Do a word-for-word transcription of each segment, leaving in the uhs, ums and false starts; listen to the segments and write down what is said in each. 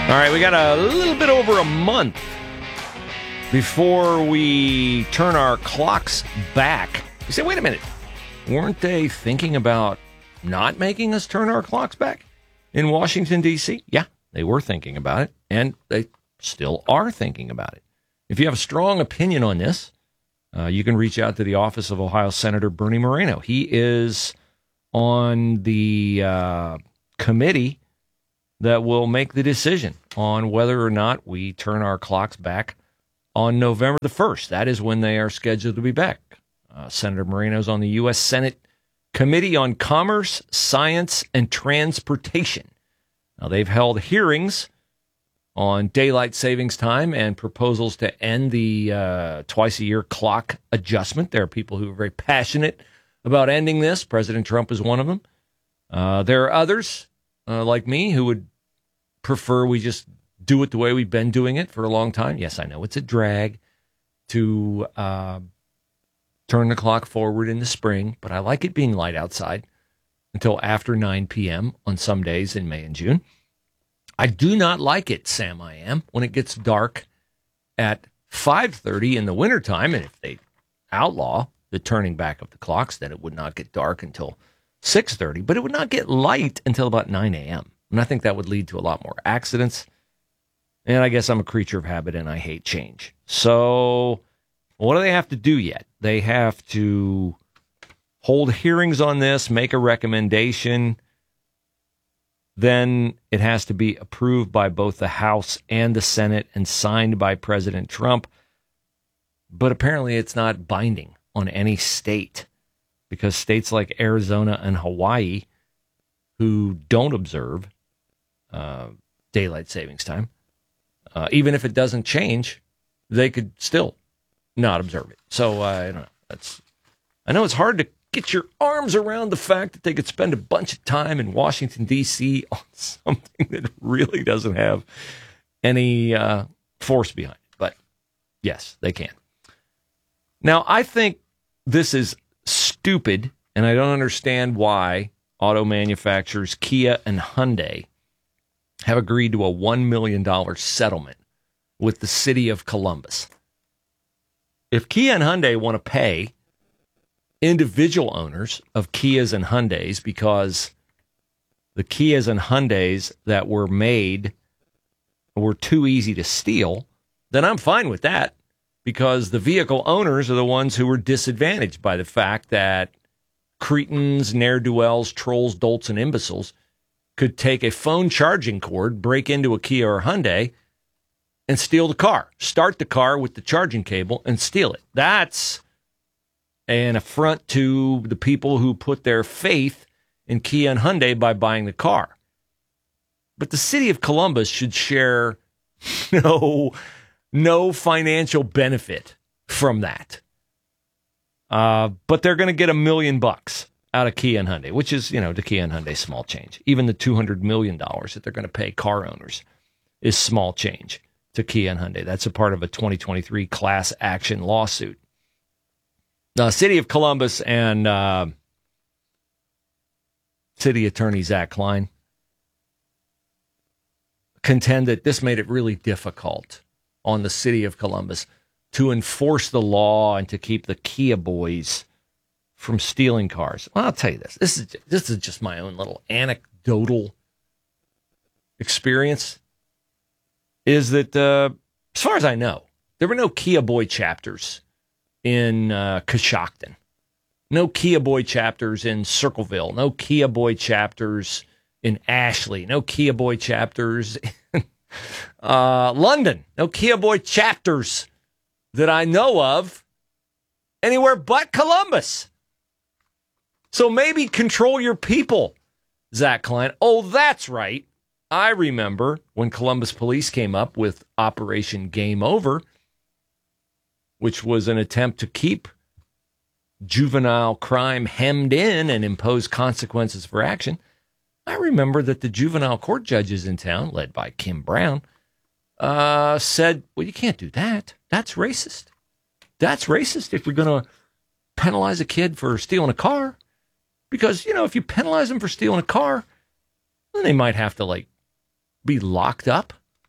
All right, we got a little bit over a month before we turn our clocks back. You say, wait a minute, weren't they thinking about not making us turn our clocks back in Washington, D C? Yeah, they were thinking about it, and they still are thinking about it. If you have a strong opinion on this, uh, you can reach out to the office of Ohio Senator Bernie Moreno. He is on the uh, committee that will make the decision on whether or not we turn our clocks back on November the first. That is when they are scheduled to be back. Uh, Senator Moreno's on the U S Senate Committee on Commerce, Science, and Transportation. Now, they've held hearings on daylight savings time and proposals to end the uh, twice-a-year clock adjustment. There are people who are very passionate about ending this. President Trump is one of them. Uh, there are others, uh, like me, who would prefer we just do it the way we've been doing it for a long time. Yes, I know it's a drag to uh, turn the clock forward in the spring, but I like it being light outside until after nine p.m. on some days in May and June. I do not like it, Sam I am, when it gets dark at five thirty in the wintertime, and if they outlaw the turning back of the clocks, then it would not get dark until six thirty, but it would not get light until about nine a.m., and I think that would lead to a lot more accidents. And I guess I'm a creature of habit and I hate change. So what do they have to do yet? They have to hold hearings on this, make a recommendation. Then it has to be approved by both the House and the Senate and signed by President Trump. But apparently it's not binding on any state, because states like Arizona and Hawaii, who don't observe uh, daylight savings time, uh, even if it doesn't change, they could still not observe it. So uh, I don't know. That's I know it's hard to get your arms around the fact that they could spend a bunch of time in Washington, D C on something that really doesn't have any uh, force behind it. But yes, they can. Now, I think this is stupid, and I don't understand why auto manufacturers Kia and Hyundai have agreed to a one million dollars settlement with the city of Columbus. If Kia and Hyundai want to pay individual owners of Kias and Hyundais because the Kias and Hyundais that were made were too easy to steal, then I'm fine with that, because the vehicle owners are the ones who were disadvantaged by the fact that cretins, ne'er-do-wells, trolls, dolts, and imbeciles could take a phone charging cord, break into a Kia or Hyundai, and steal the car. Start the car with the charging cable and steal it. That's an affront to the people who put their faith in Kia and Hyundai by buying the car. But the city of Columbus should share no, no financial benefit from that. Uh, but they're going to get a million bucks out of Kia and Hyundai, which is, you know, to Kia and Hyundai, small change. Even the two hundred million dollars that they're going to pay car owners is small change to Kia and Hyundai. That's a part of a twenty twenty-three class action lawsuit. The City of Columbus and uh, City Attorney Zach Klein contend that this made it really difficult on the City of Columbus to enforce the law and to keep the Kia boys from stealing cars. Well, I'll tell you this. This is this is just my own little anecdotal experience, is that, uh, as far as I know, there were no Kia boy chapters in uh, Coshocton, no Kia boy chapters in Circleville, no Kia boy chapters in Ashley, no Kia boy chapters in uh, London, no Kia boy chapters that I know of anywhere but Columbus. So maybe control your people, Zach Klein. Oh, that's right. I remember when Columbus police came up with Operation Game Over, which was an attempt to keep juvenile crime hemmed in and impose consequences for action. I remember that the juvenile court judges in town, led by Kim Brown, uh, said, well, you can't do that. That's racist. That's racist if we're going to penalize a kid for stealing a car. Because, you know, if you penalize them for stealing a car, then they might have to, like, be locked up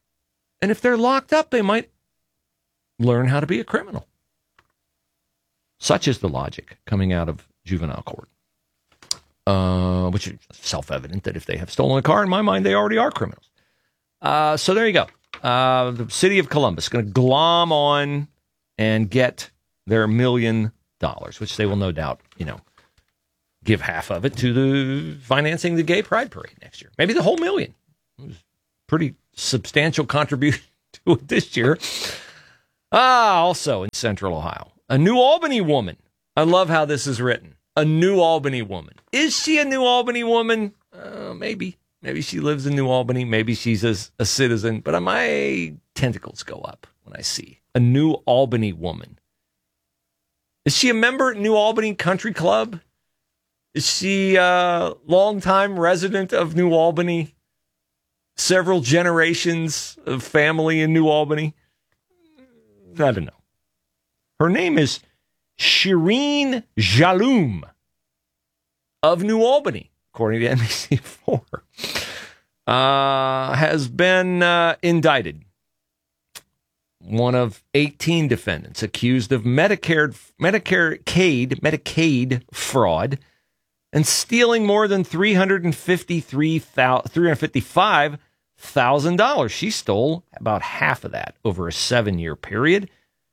And if they're locked up, they might learn how to be a criminal. Such is the logic coming out of juvenile court. Uh, which is self-evident that if they have stolen a car, in my mind, they already are criminals. Uh, so there you go. Uh, the city of Columbus going to glom on and get their million dollars, which they will no doubt, you know, give half of it to the financing the gay pride parade next year. Maybe the whole million. It was pretty substantial contribution to it this year. Ah, also in Central Ohio, a New Albany woman. I love how this is written. A New Albany woman. Is she a New Albany woman? Uh, maybe. Maybe she lives in New Albany. Maybe she's a, a citizen. But my tentacles go up when I see a New Albany woman. Is she a member at New Albany Country Club? Is she a longtime resident of New Albany? Several generations of family in New Albany? I don't know. Her name is Shireen Jaloom of New Albany, according to N B C four, uh, has been uh, indicted. One of eighteen defendants accused of Medicare, Medicaid, Medicaid fraud and stealing more than three hundred fifty-five thousand dollars. She stole about half of that over a seven-year period.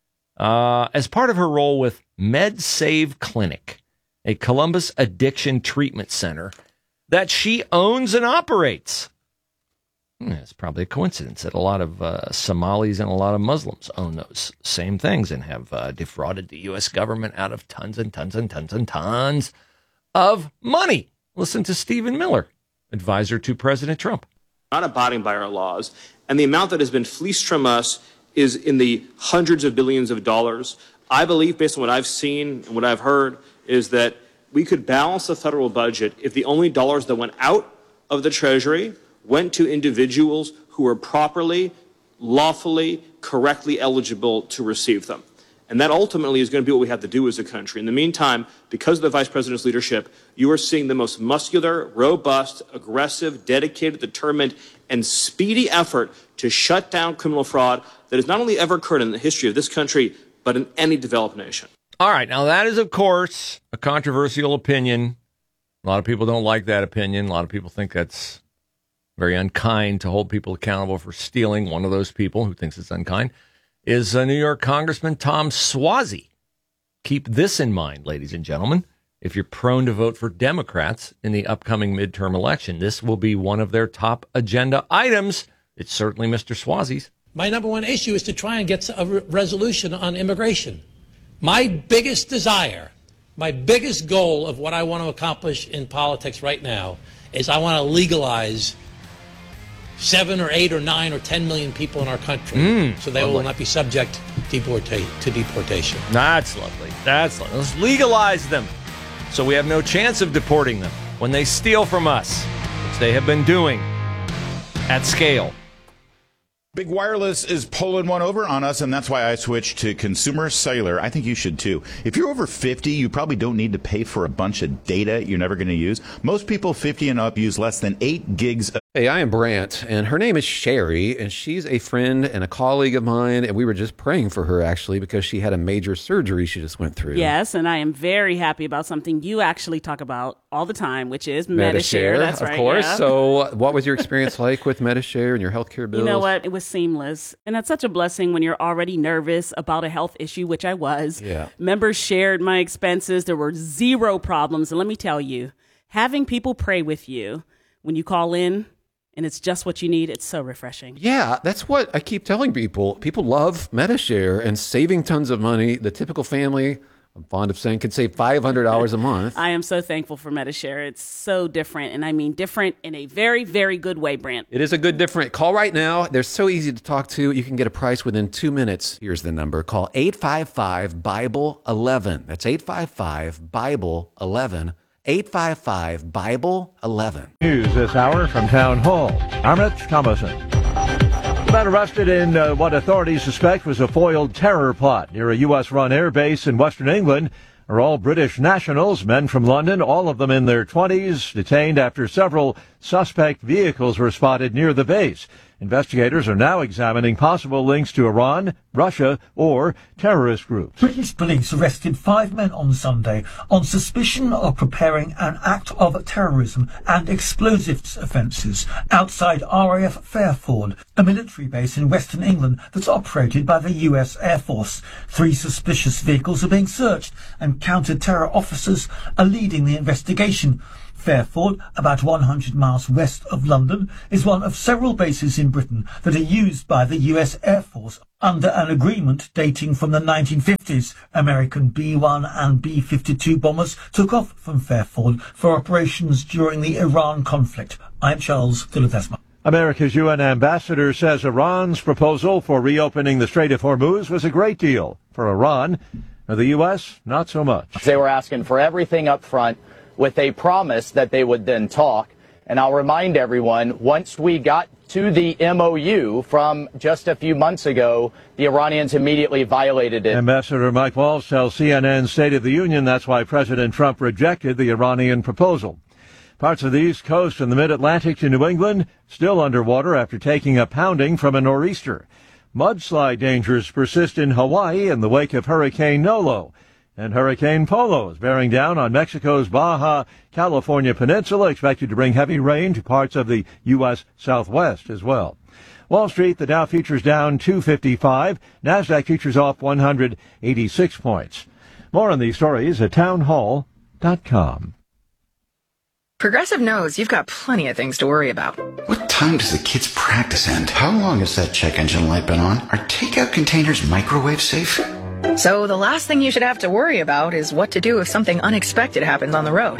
Uh, as part of her role with MedSave Clinic, a Columbus addiction treatment center that she owns and operates. Hmm, it's probably a coincidence that a lot of uh, Somalis and a lot of Muslims own those same things and have uh, defrauded the U S government out of tons and tons and tons and tons of money. Listen to Stephen Miller, advisor to President Trump. Not abiding by our laws, and the amount that has been fleeced from us is in the hundreds of billions of dollars. I believe, based on what I've seen and what I've heard, is that we could balance the federal budget if the only dollars that went out of the Treasury went to individuals who were properly, lawfully, correctly eligible to receive them. And that ultimately is going to be what we have to do as a country. In the meantime, because of the Vice President's leadership, you are seeing the most muscular, robust, aggressive, dedicated, determined, and speedy effort to shut down criminal fraud that has not only ever occurred in the history of this country, but in any developed nation. All right. Now, that is, of course, a controversial opinion. A lot of people don't like that opinion. A lot of people think that's very unkind to hold people accountable for stealing. One of those people who thinks it's unkind is uh, New York Congressman Tom Suozzi. Keep this in mind, ladies and gentlemen. If you're prone to vote for Democrats in the upcoming midterm election, this will be one of their top agenda items. It's certainly Mister Suozzi's. My number one issue is to try and get a re- resolution on immigration. My biggest desire, my biggest goal of what I want to accomplish in politics right now is I want to legalize seven or eight or nine or ten million people in our country mm, so they lovely. will not be subject deporta- to deportation. That's lovely. That's lovely. Let's legalize them so we have no chance of deporting them when they steal from us, which they have been doing at scale. Big Wireless is pulling one over on us, and that's why I switched to Consumer Cellular. I think you should, too. If you're over fifty, you probably don't need to pay for a bunch of data you're never going to use. Most people fifty and up use less than eight gigs. Hey, I am Brant, and her name is Sherry, and she's a friend and a colleague of mine, and we were just praying for her, actually, because she had a major surgery she just went through. Yes, and I am very happy about something you actually talk about all the time, which is Medi-Share. That's of right, course. yeah. So what was your experience like with Medi-Share and your healthcare bills? You know what? It was seamless, and that's such a blessing when you're already nervous about a health issue, which I was. Yeah. Members shared my expenses. There were zero problems, and let me tell you, having people pray with you when you call in, and it's just what you need, it's so refreshing. Yeah, that's what I keep telling people. People love Medi-Share and saving tons of money. The typical family, I'm fond of saying, can save five hundred dollars a month. I am so thankful for Medi-Share. It's so different, and I mean different in a very, very good way, Brant. It is a good different. Call right now. They're so easy to talk to. You can get a price within two minutes. Here's the number. Call eight five five, Bible eleven. That's eight five five, Bible eleven. eight five five, Bible eleven. News this hour from Town Hall. I'm Rich Thomason. The man arrested in uh, what authorities suspect was a foiled terror plot near a U S-run air base in western England are all British nationals, men from London, all of them in their twenties, detained after several suspect vehicles were spotted near the base. Investigators are now examining possible links to Iran, Russia, or terrorist groups. British police arrested five men on Sunday on suspicion of preparing an act of terrorism and explosives offences outside R A F Fairford, a military base in Western England that's operated by the U S Air Force. Three suspicious vehicles are being searched and counter-terror officers are leading the investigation. Fairford, about one hundred miles west of London, is one of several bases in Britain that are used by the U S Air Force under an agreement dating from the nineteen fifties. American B one and B fifty-two bombers took off from Fairford for operations during the Iran conflict. I'm Charles de Ledesma. America's U N ambassador says Iran's proposal for reopening the Strait of Hormuz was a great deal. For Iran, the U S, not so much. They were asking for everything up front, with a promise that they would then talk. And I'll remind everyone, once we got to the M O U from just a few months ago, the Iranians immediately violated it. Ambassador Mike Waltz tells C N N's State of the Union that's why President Trump rejected the Iranian proposal. Parts of the East Coast and the Mid-Atlantic to New England still underwater after taking a pounding from a nor'easter. Mudslide dangers persist in Hawaii in the wake of Hurricane Nolo. And Hurricane Polo is bearing down on Mexico's Baja California Peninsula, expected to bring heavy rain to parts of the U S Southwest as well. Wall Street, the Dow futures down two fifty-five. NASDAQ futures off one hundred eighty-six points. More on these stories at townhall dot com. Progressive knows you've got plenty of things to worry about. What time does the kids' practice end? How long has that check engine light been on? Are takeout containers microwave safe? So the last thing you should have to worry about is what to do if something unexpected happens on the road.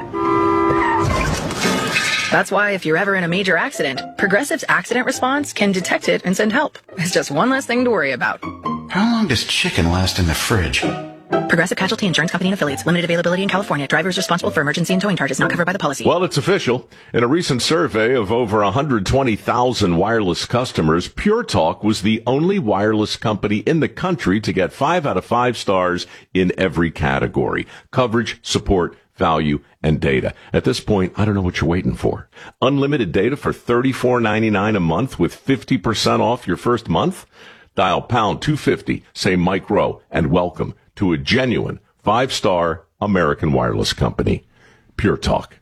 That's why if you're ever in a major accident, Progressive's accident response can detect it and send help. It's just one less thing to worry about. How long does chicken last in the fridge? Progressive Casualty Insurance Company and Affiliates. Limited availability in California. Drivers responsible for emergency and towing charges not covered by the policy. Well, it's official. In a recent survey of over one hundred twenty thousand wireless customers, Pure Talk was the only wireless company in the country to get five out of five stars in every category: coverage, support, value, and data. At this point, I don't know what you're waiting for. Unlimited data for thirty-four ninety-nine a month with fifty percent off your first month? Dial pound two fifty, say Mike Rowe, and welcome to a genuine five-star American wireless company. Pure Talk.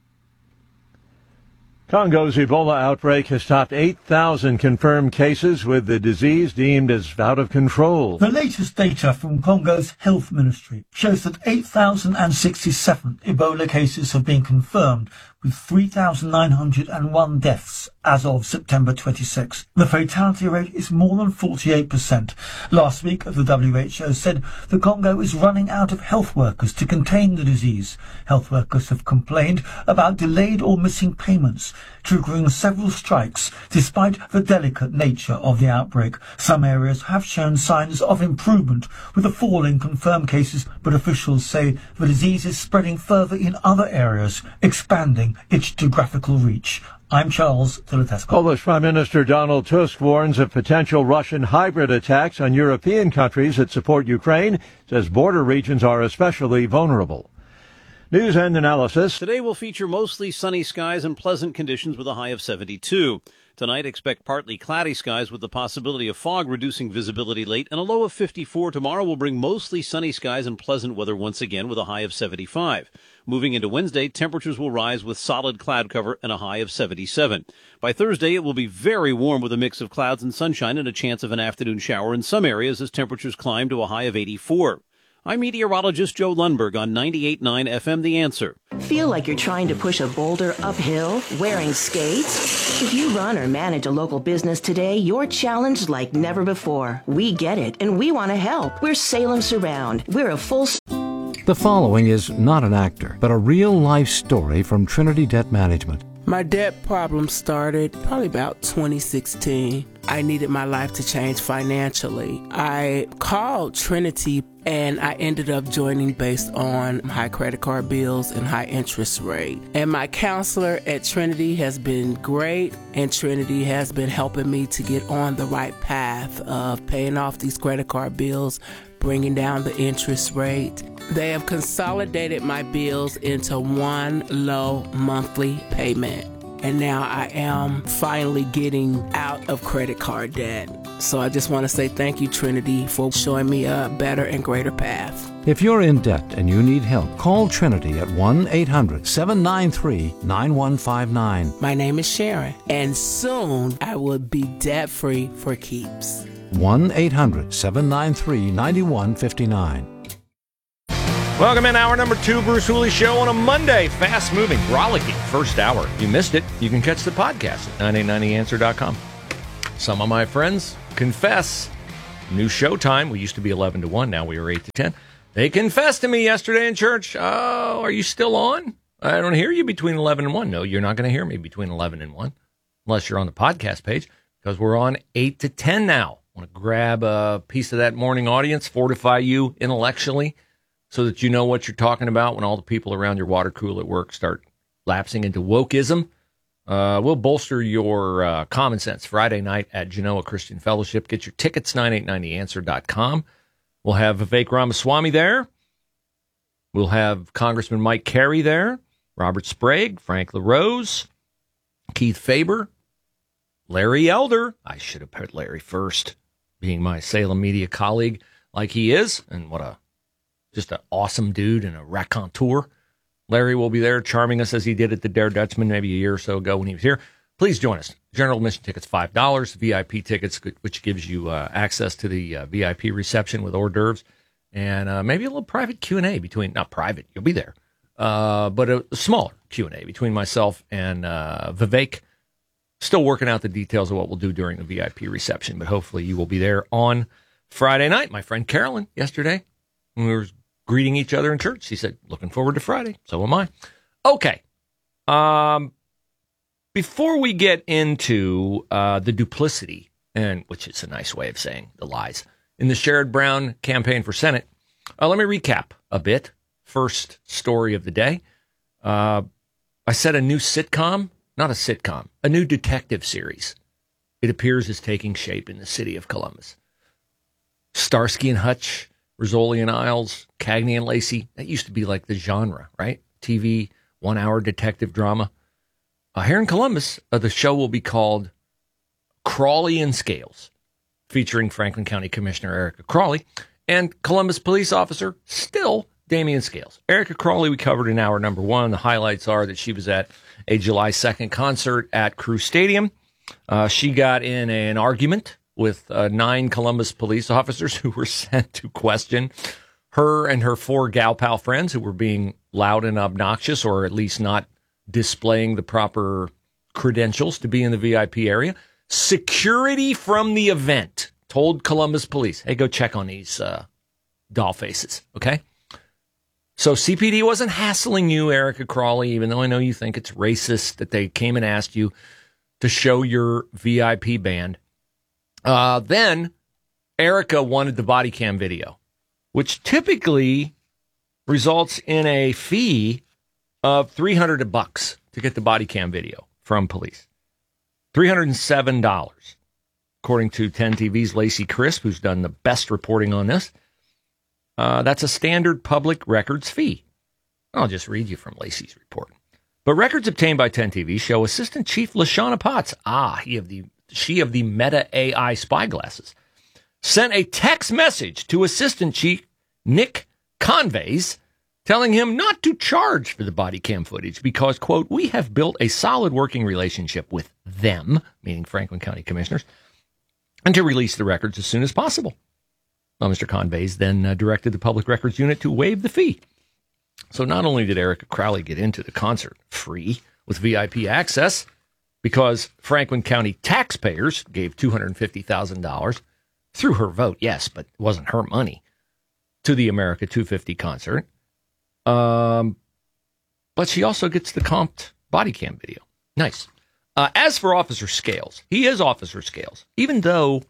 Congo's Ebola outbreak has topped eight thousand confirmed cases, with the disease deemed as out of control. The latest data from Congo's health ministry shows that eight thousand sixty-seven Ebola cases have been confirmed, with three thousand nine hundred one deaths as of September twenty-sixth. The fatality rate is more than forty-eight percent. Last week, the W H O said the Congo is running out of health workers to contain the disease. Health workers have complained about delayed or missing payments, triggering several strikes despite the delicate nature of the outbreak. Some areas have shown signs of improvement with a fall in confirmed cases, but officials say the disease is spreading further in other areas, expanding its geographical reach. I'm Charles de Ledesma. Polish Prime Minister Donald Tusk warns of potential Russian hybrid attacks on European countries that support Ukraine, says border regions are especially vulnerable. News and analysis. Today will feature mostly sunny skies and pleasant conditions with a high of seventy-two. Tonight, expect partly cloudy skies with the possibility of fog reducing visibility late, and a low of fifty-four. Tomorrow will bring mostly sunny skies and pleasant weather once again with a high of seventy-five. Moving into Wednesday, temperatures will rise with solid cloud cover and a high of seventy-seven. By Thursday, it will be very warm with a mix of clouds and sunshine and a chance of an afternoon shower in some areas as temperatures climb to a high of eighty-four. I'm meteorologist Joe Lundberg on ninety-eight point nine F M The Answer. Feel like you're trying to push a boulder uphill wearing skates? If you run or manage a local business today, you're challenged like never before. We get it, and we want to help. We're Salem Surround. We're a full... The following is not an actor, but a real-life story from Trinity Debt Management. My debt problem started probably about twenty sixteen. I needed my life to change financially. I called Trinity and I ended up joining based on high credit card bills and high interest rate. And my counselor at Trinity has been great, and Trinity has been helping me to get on the right path of paying off these credit card bills, bringing down the interest rate. They have consolidated my bills into one low monthly payment. and now I am finally getting out of credit card debt. So I just want to say thank you, Trinity, for showing me a better and greater path. If you're in debt and you need help, call Trinity at one eight hundred seven nine three nine one five nine. My name is Sharon, and soon I will be debt-free for keeps. one eight hundred seven nine three nine one five nine. Welcome in hour number two, Bruce Hooley Show on a Monday. Fast-moving, rollicking first hour. If you missed it, you can catch the podcast at nine eight nine the answer dot com. Some of my friends confess. New show time. We used to be eleven to one. Now we are eight to ten. They confessed to me yesterday in church. Oh, are you still on? I don't hear you between eleven and one. No, you're not going to hear me between eleven and one unless you're on the podcast page, because we're on eight to ten now. I want to grab a piece of that morning audience, fortify you intellectually so that you know what you're talking about when all the people around your water cooler at work start lapsing into wokeism. Uh, we'll bolster your uh, common sense Friday night at Genoa Christian Fellowship. Get your tickets, nine eight nine the answer dot com. We'll have Vivek Ramaswamy there. We'll have Congressman Mike Carey there, Robert Sprague, Frank LaRose, Keith Faber, Larry Elder. I should have put Larry first, being my Salem media colleague like he is, and what a just an awesome dude and a raconteur. Larry will be there charming us as he did at the Dare Dutchman maybe a year or so ago when he was here. Please join us. General admission tickets, five dollars. V I P tickets, which gives you uh, access to the uh, V I P reception with hors d'oeuvres and uh, maybe a little private Q and A between, not private, you'll be there, uh, but a, a smaller Q and A between myself and uh, Vivek. Still working out the details of what we'll do during the V I P reception, but hopefully you will be there on Friday night. My friend Carolyn, yesterday, when we were greeting each other in church, she said, looking forward to Friday. So am I. Okay. Um, before we get into uh, the duplicity, and which is a nice way of saying the lies, in the Sherrod Brown campaign for Senate, uh, let me recap a bit. First story of the day. Uh, I said a new sitcom, not a sitcom, a new detective series. It appears is taking shape in the city of Columbus. Starsky and Hutch, Rizzoli and Isles, Cagney and Lacey. That used to be like the genre, right? T V, one-hour detective drama. Uh, here in Columbus, uh, the show will be called Crawley and Scales, featuring Franklin County Commissioner Erica Crawley and Columbus police officer, still Damian Scales. Erica Crawley, we covered in hour number one. The highlights are that she was at a July second concert at Crew Stadium. Uh, she got in an argument with uh, nine Columbus police officers who were sent to question her and her four gal pal friends who were being loud and obnoxious, or at least not displaying the proper credentials to be in the V I P area. Security from the event told Columbus police, hey, go check on these uh, doll faces, okay? So C P D wasn't hassling you, Erica Crawley, even though I know you think it's racist that they came and asked you to show your V I P band. Uh, then Erica wanted the body cam video, which typically results in a fee of three hundred bucks to get the body cam video from police. three hundred seven dollars, according to ten T V's Lacey Crisp, who's done the best reporting on this. Uh, that's a standard public records fee. I'll just read you from Lacey's report. But records obtained by ten T V show Assistant Chief LaShawna Potts, ah, he of the she of the Meta A I spyglasses, sent a text message to Assistant Chief Nick Conveys telling him not to charge for the body cam footage because, quote, we have built a solid working relationship with them, meaning Franklin County commissioners, and to release the records as soon as possible. Well, Mister Conveys then uh, directed the Public Records Unit to waive the fee. So not only did Erica Crowley get into the concert free with V I P access, because Franklin County taxpayers gave two hundred fifty thousand dollars through her vote, yes, but it wasn't her money, to the America two fifty concert. Um, but she also gets the comped body cam video. Nice. Uh, as for Officer Scales, he is Officer Scales, even though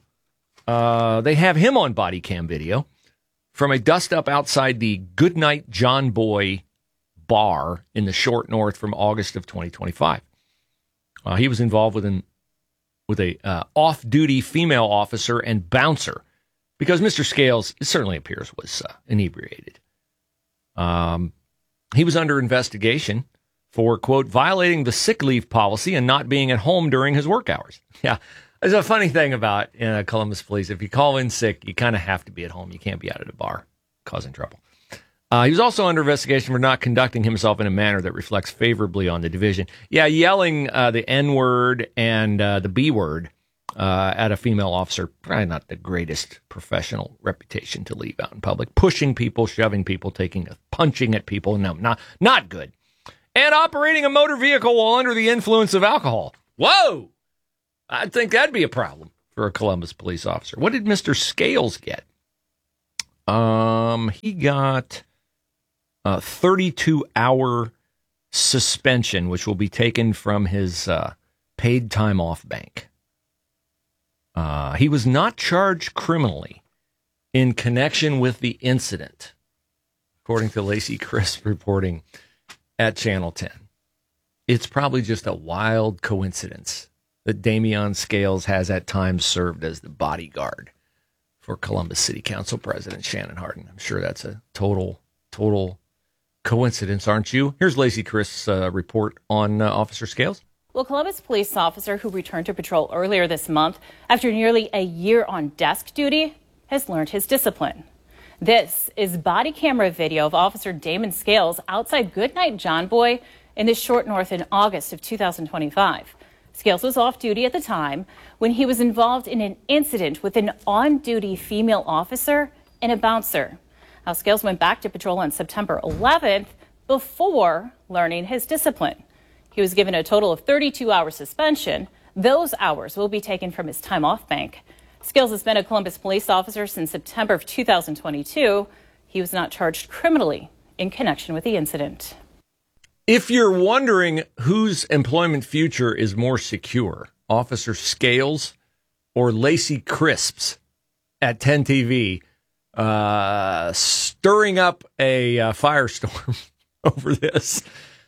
uh, they have him on body cam video from a dust-up outside the Goodnight John Boy bar in the Short North from August of twenty twenty-five. Uh, he was involved with an with a uh, off-duty female officer and bouncer because Mister Scales, it certainly appears, was uh, inebriated. Um, he was under investigation for, quote, violating the sick leave policy and not being at home during his work hours. Yeah, there's a funny thing about uh, Columbus police. If you call in sick, you kind of have to be at home. You can't be out at a bar causing trouble. Uh, he was also under investigation for not conducting himself in a manner that reflects favorably on the division. Yeah, yelling uh, the N-word and uh, the B-word uh, at a female officer, probably not the greatest professional reputation to leave out in public. Pushing people, shoving people, taking, punching at people, no, not not good. And operating a motor vehicle while under the influence of alcohol. Whoa! I think that'd be a problem for a Columbus police officer. What did Mister Scales get? Um, he got a thirty-two hour suspension, which will be taken from his uh, paid time off bank. Uh, he was not charged criminally in connection with the incident, according to Lacey Crisp reporting at Channel ten. It's probably just a wild coincidence that Damian Scales has at times served as the bodyguard for Columbus City Council President Shannon Hardin. I'm sure that's a total, total coincidence, aren't you? Here's Lacey Crisp's uh, report on uh, Officer Scales. Well, Columbus police officer who returned to patrol earlier this month after nearly a year on desk duty has learned his discipline. This is body camera video of Officer Damon Scales outside Goodnight John Boy in the Short North in August of two thousand twenty-five. Scales was off duty at the time when he was involved in an incident with an on-duty female officer and a bouncer. Now, Scales went back to patrol on September eleventh before learning his discipline. He was given a total of thirty-two hour suspension. Those hours will be taken from his time off bank. Scales has been a Columbus police officer since September of two thousand twenty-two. He was not charged criminally in connection with the incident. If you're wondering whose employment future is more secure, Officer Scales or Lacey Crisps at ten T V, uh, stirring up a uh, firestorm over this,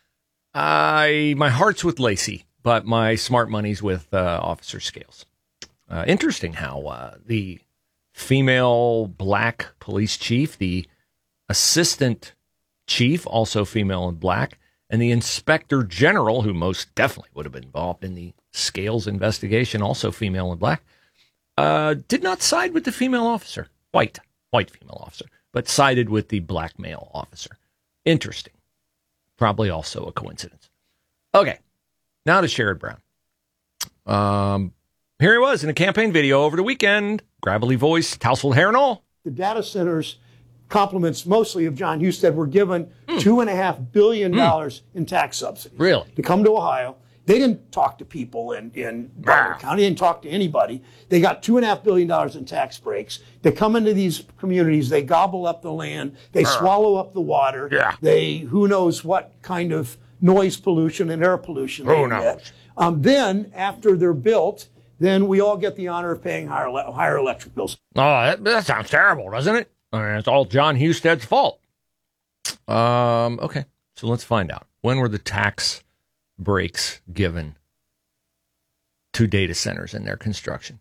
I my heart's with Lacey, but my smart money's with uh, Officer Scales. Uh, interesting how uh, the female black police chief, the assistant chief, also female and black, and the inspector general, who most definitely would have been involved in the Scales investigation, also female and black, uh, did not side with the female officer, white, white female officer, but sided with the black male officer. Interesting. Probably also a coincidence. Okay, now to Sherrod Brown. Um, here he was in a campaign video over the weekend, gravelly voice, tousled hair and all. The data centers, compliments mostly of John Husted, were given mm. two and a half billion dollars mm. in tax subsidies. Really? To come to Ohio. They didn't talk to people in, in Butler County. They didn't talk to anybody. They got two and a half billion dollars in tax breaks. They come into these communities. They gobble up the land. They Arr. swallow up the water. Yeah. They, who knows what kind of noise pollution and air pollution who they knows? get. Um, then, after they're built, then we all get the honor of paying higher, higher electric bills. Oh, that, that sounds terrible, doesn't it? I mean, it's all John Husted's fault. Um, okay, so let's find out. When were the tax breaks given to data centers in their construction?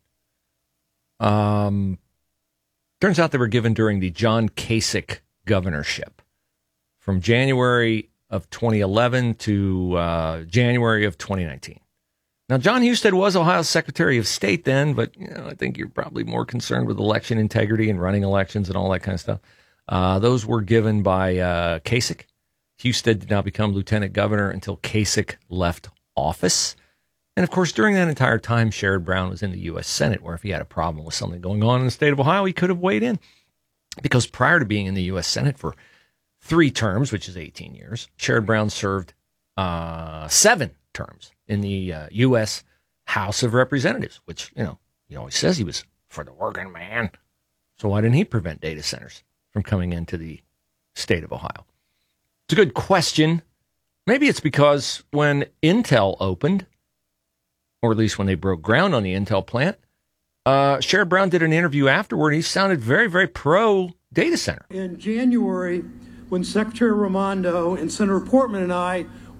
Um, turns out they were given during the John Kasich governorship from January of twenty eleven to uh, January of twenty nineteen. Now, John Husted was Ohio's Secretary of State then, but you know, I think you're probably more concerned with election integrity and running elections and all that kind of stuff. Uh, those were given by uh, Kasich. Husted did not become lieutenant governor until Kasich left office. And, of course, during that entire time, Sherrod Brown was in the U S Senate, where if he had a problem with something going on in the state of Ohio, he could have weighed in. Because prior to being in the U S Senate for three terms, which is eighteen years, Sherrod Brown served uh, seven terms in the uh, U S House of Representatives, which, you know, he always says he was for the working man. So why didn't he prevent data centers from coming into the state of Ohio? It's a good question. Maybe it's because when Intel opened, or at least when they broke ground on the Intel plant, uh, Sherrod Brown did an interview afterward. He sounded very, very pro data center. In January, when Secretary Raimondo and Senator Portman and I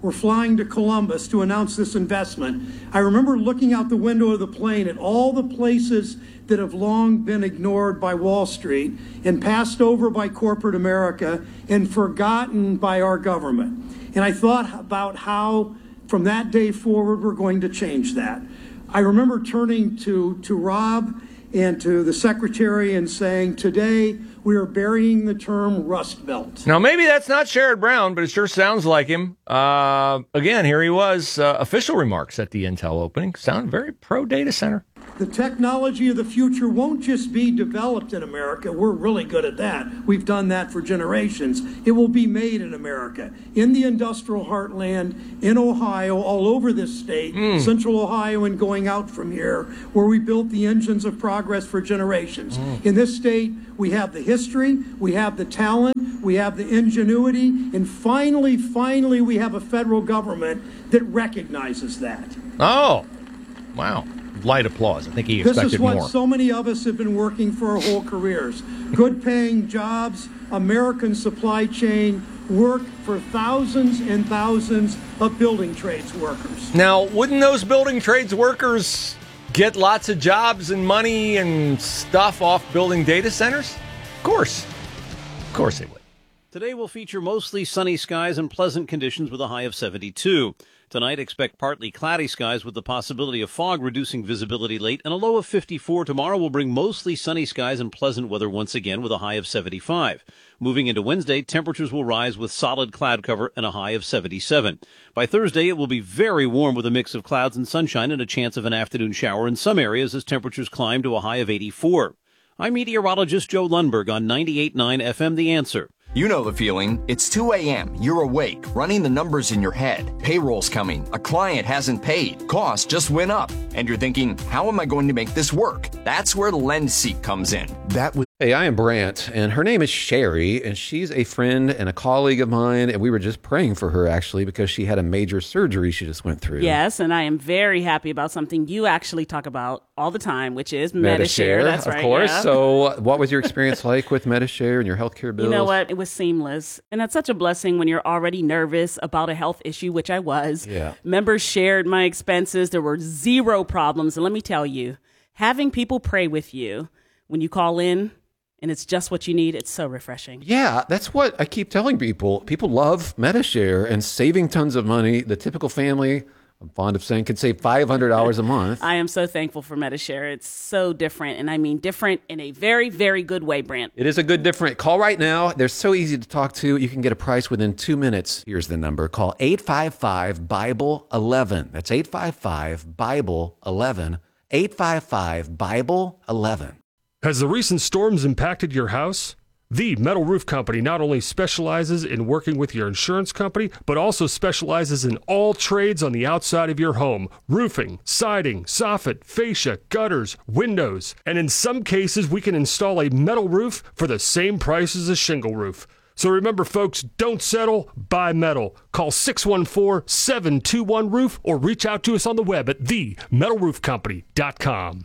were flying to Columbus to announce this investment, I remember looking out the window of the plane at all the places that have long been ignored by Wall Street and passed over by corporate America and forgotten by our government. And I thought about how from that day forward we're going to change that. I remember turning to, to Rob and to the secretary and saying, today we are burying the term Rust Belt. Now, maybe that's not Sherrod Brown, but it sure sounds like him. Uh, again, here he was, uh, official remarks at the Intel opening. Sound very pro-data center. The technology of the future won't just be developed in America. We're really good at that. We've done that for generations. It will be made in America, in the industrial heartland, in Ohio, all over this state, mm. Central Ohio, and going out from here, where we built the engines of progress for generations. Mm. In this state, we have the history, we have the talent, we have the ingenuity, and finally, finally, we have a federal government that recognizes that. Oh, wow. Light applause. I think he expected more. This is what more. so many of us have been working for our whole careers. Good paying jobs, American supply chain, work for thousands and thousands of building trades workers. Now, wouldn't those building trades workers get lots of jobs and money and stuff off building data centers? Of course. Of course they would. Today will feature mostly sunny skies and pleasant conditions with a high of seventy-two. Tonight, expect partly cloudy skies with the possibility of fog reducing visibility late, and a low of fifty-four. Tomorrow will bring mostly sunny skies and pleasant weather once again with a high of seventy-five. Moving into Wednesday, temperatures will rise with solid cloud cover and a high of seventy-seven. By Thursday, it will be very warm with a mix of clouds and sunshine and a chance of an afternoon shower in some areas as temperatures climb to a high of eighty-four. I'm meteorologist Joe Lundberg on ninety-eight point nine F M The Answer. You know the feeling. It's two a.m., you're awake, running the numbers in your head. Payroll's coming, a client hasn't paid, costs just went up, and you're thinking, how am I going to make this work? That's where LendSeek comes in. That would Hey, I am Brant, and her name is Sherry, and she's a friend and a colleague of mine, and we were just praying for her, actually, because she had a major surgery she just went through. Yes, and I am very happy about something you actually talk about all the time, which is Medi-Share. Medi-Share, That's of right, course. yeah. So what was your experience like with Medi-Share and your healthcare bills? You know what? It was seamless, and that's such a blessing when you're already nervous about a health issue, which I was. Yeah. Members shared my expenses. There were zero problems, and let me tell you, having people pray with you when you call in, and it's just what you need, it's so refreshing. Yeah, that's what I keep telling people. People love Medi-Share and saving tons of money. The typical family, I'm fond of saying, can save five hundred dollars a month. I am so thankful for Medi-Share. It's so different, and I mean different in a very, very good way, Brant. It is a good different. Call right now. They're so easy to talk to. You can get a price within two minutes. Here's the number. Call eight five five, Bible eleven. That's eight five five, Bible eleven. eight five five, Bible eleven. Has the recent storms impacted your house? The Metal Roof Company not only specializes in working with your insurance company, but also specializes in all trades on the outside of your home. Roofing, siding, soffit, fascia, gutters, windows. And in some cases, we can install a metal roof for the same price as a shingle roof. So remember, folks, don't settle, buy metal. Call six one four, seven two one, roof or reach out to us on the web at the metal roof company dot com.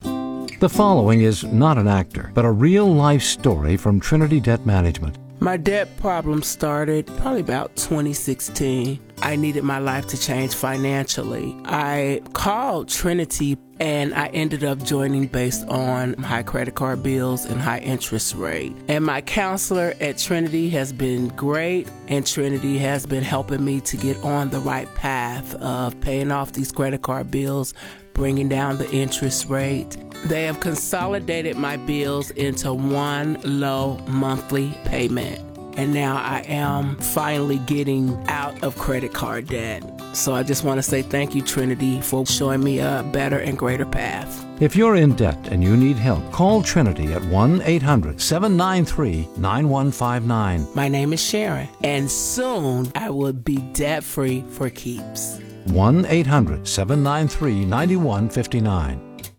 The following is not an actor, but a real-life story from Trinity Debt Management. My debt problem started probably about twenty sixteen. I needed my life to change financially. I called Trinity and I ended up joining based on high credit card bills and high interest rate. And my counselor at Trinity has been great, and Trinity has been helping me to get on the right path of paying off these credit card bills, bringing down the interest rate. They have consolidated my bills into one low monthly payment. And now I am finally getting out of credit card debt. So I just want to say thank you, Trinity, for showing me a better and greater path. If you're in debt and you need help, call Trinity at one eight hundred, seven nine three, nine one five nine. My name is Sharon, and soon I will be debt-free for keeps. one eight hundred, seven nine three, nine one five nine.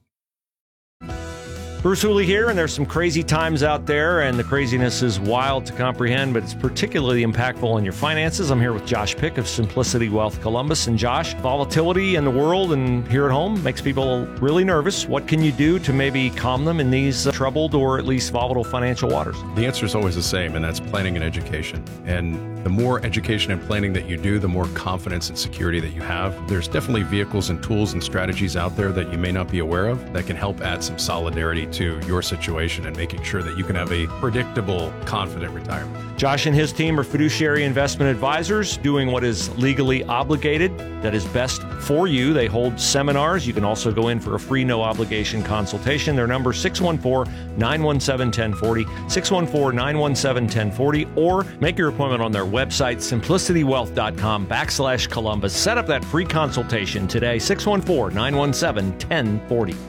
Bruce Hooley here, and there's some crazy times out there, and the craziness is wild to comprehend, but it's particularly impactful on your finances. I'm here with Josh Pick of Simplicity Wealth Columbus. And Josh, volatility in the world and here at home makes people really nervous. What can you do to maybe calm them in these uh, troubled or at least volatile financial waters? The answer is always the same, and that's planning and education. And The more education and planning that you do, the more confidence and security that you have. There's definitely vehicles and tools and strategies out there that you may not be aware of that can help add some solidarity to your situation and making sure that you can have a predictable, confident retirement. Josh and his team are fiduciary investment advisors doing what is legally obligated, that is best for you. They hold seminars. You can also go in for a free, no obligation consultation. Their number six one four, nine one seven, one zero four zero, six one four, nine one seven, one zero four zero, or make your appointment on their website, simplicitywealth.com backslash Columbus. Set up that free consultation today, six one four, nine one seven, one zero four zero.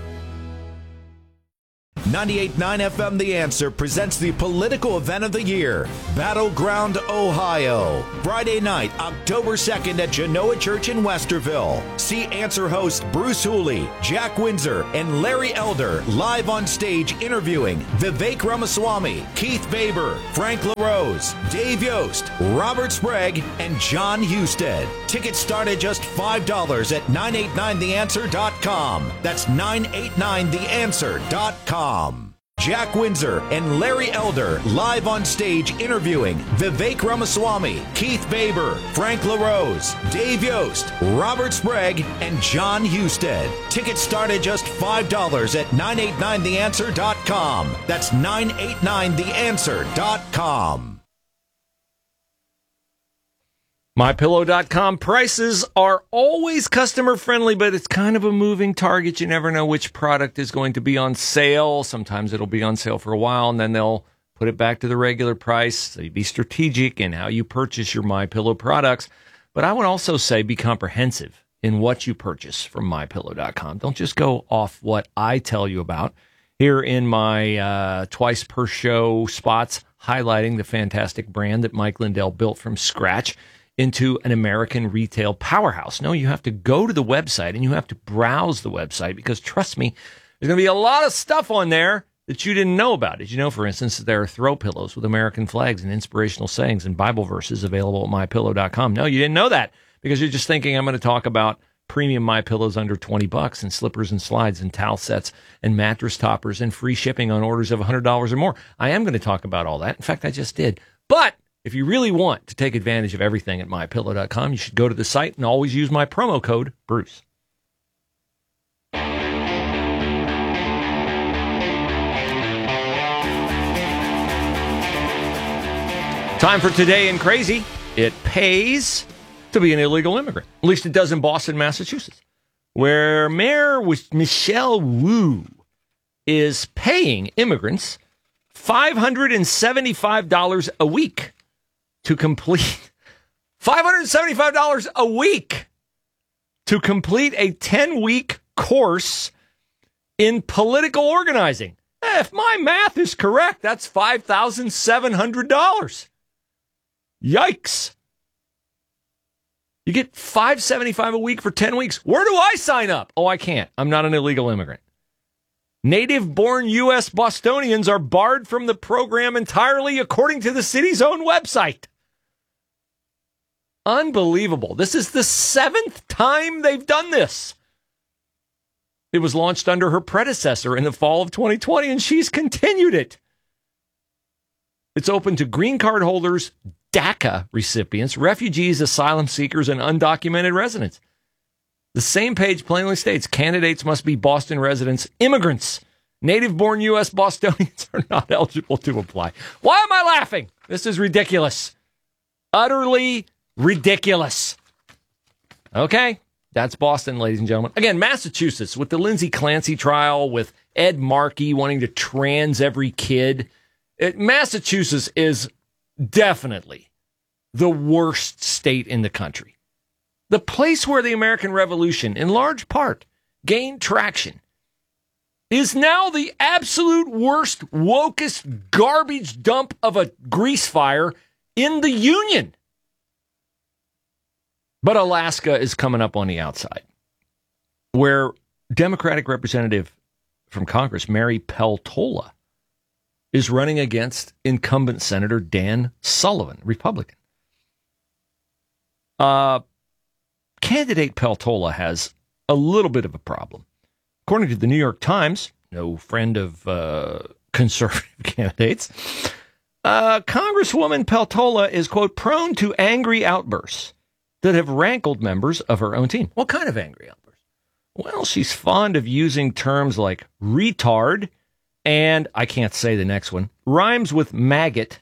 ninety-eight point nine F M The Answer presents the political event of the year, Battleground, Ohio. Friday night, October second at Genoa Church in Westerville. See Answer hosts Bruce Hooley, Jack Windsor, and Larry Elder live on stage interviewing Vivek Ramaswamy, Keith Baber, Frank LaRose, Dave Yost, Robert Sprague, and John Husted. Tickets start at just five dollars at nine eight nine the answer dot com. That's nine eight nine the answer dot com. Jack Windsor and Larry Elder live on stage interviewing Vivek Ramaswamy, Keith Baber, Frank LaRose, Dave Yost, Robert Sprague, and John Husted. Tickets start at just five dollars at nine eight nine the answer dot com. That's nine eight nine the answer dot com. My Pillow dot com prices are always customer friendly, but it's kind of a moving target. You never know which product is going to be on sale. Sometimes it'll be on sale for a while, and then they'll put it back to the regular price. So you be strategic in how you purchase your My Pillow products. But I would also say be comprehensive in what you purchase from My Pillow dot com. Don't just go off what I tell you about. Here in my uh, twice per show spots highlighting the fantastic brand that Mike Lindell built from scratch into an American retail powerhouse. No, you have to go to the website and you have to browse the website because, trust me, there's going to be a lot of stuff on there that you didn't know about. Did you know, for instance, that there are throw pillows with American flags and inspirational sayings and Bible verses available at My Pillow dot com? No, you didn't know that because you're just thinking I'm going to talk about premium My Pillows under twenty bucks and slippers and slides and towel sets and mattress toppers and free shipping on orders of one hundred dollars or more. I am going to talk about all that. In fact, I just did. But if you really want to take advantage of everything at My Pillow dot com, you should go to the site and always use my promo code, Bruce. Time for Today in Crazy. It pays to be an illegal immigrant. At least it does in Boston, Massachusetts, where Mayor Michelle Wu is paying immigrants five hundred seventy-five dollars a week to complete five hundred seventy-five dollars a week to complete a ten-week course in political organizing. If my math is correct, that's five thousand seven hundred dollars. Yikes. You get five hundred seventy-five dollars a week for ten weeks. Where do I sign up? Oh, I can't. I'm not an illegal immigrant. Native-born U S Bostonians are barred from the program entirely, according to the city's own website. Unbelievable. This is the seventh time they've done this. It was launched under her predecessor in the fall of twenty twenty, and she's continued it. It's open to green card holders, DACA recipients, refugees, asylum seekers, and undocumented residents. The same page plainly states candidates must be Boston residents, immigrants. Native-born U S Bostonians are not eligible to apply. Why am I laughing? This is ridiculous. Utterly ridiculous. Okay, that's Boston, ladies and gentlemen. Again, Massachusetts, with the Lindsay Clancy trial, with Ed Markey wanting to trans every kid. It, Massachusetts is definitely the worst state in the country. The place where the American Revolution, in large part, gained traction, is now the absolute worst, wokest garbage dump of a grease fire in the Union. But Alaska is coming up on the outside, where Democratic representative from Congress, Mary Peltola, is running against incumbent Senator Dan Sullivan, Republican. Uh, candidate Peltola has a little bit of a problem. According to the New York Times, no friend of uh, conservative candidates, Uh, Congresswoman Peltola is, quote, prone to angry outbursts that have rankled members of her own team. What kind of angry outbursts? Well, she's fond of using terms like retard and, I can't say the next one, rhymes with maggot,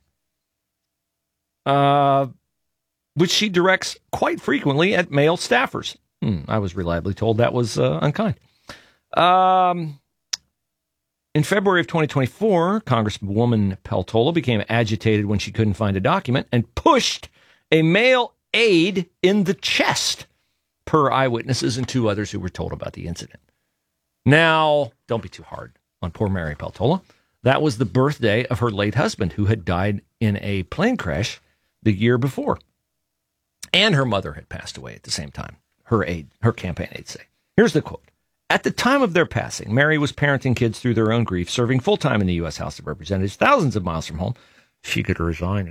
uh, which she directs quite frequently at male staffers. Hmm, I was reliably told that was uh, unkind. Um... In February of twenty twenty-four, Congresswoman Peltola became agitated when she couldn't find a document and pushed a male aide in the chest, per eyewitnesses and two others who were told about the incident. Now, don't be too hard on poor Mary Peltola. That was the birthday of her late husband, who had died in a plane crash the year before. And her mother had passed away at the same time, her aide, her campaign aides say. Here's the quote. At the time of their passing, Mary was parenting kids through their own grief, serving full-time in the U S House of Representatives, thousands of miles from home. She could resign